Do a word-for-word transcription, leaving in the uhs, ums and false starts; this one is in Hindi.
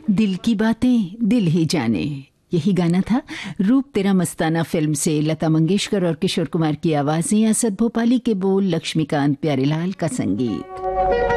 दिल की बातें दिल ही जाने, यही गाना था रूप तेरा मस्ताना फिल्म से। लता मंगेशकर और किशोर कुमार की आवाजें, असद भोपाली के बोल, लक्ष्मीकांत प्यारेलाल का संगीत।